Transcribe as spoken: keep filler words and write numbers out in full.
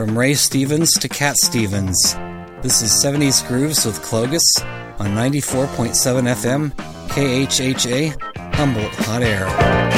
From Ray Stevens to Cat Stevens, this is seventies Grooves with Clogus on ninety-four point seven F M, K H H A, Humboldt Hot Air.